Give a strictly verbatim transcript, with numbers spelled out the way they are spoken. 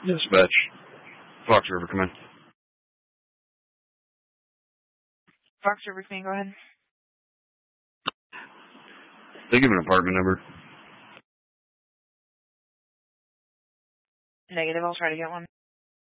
Dispatch. Fox River, come in. Fox River, can you go ahead? They give an apartment number. Negative, I'll try to get one.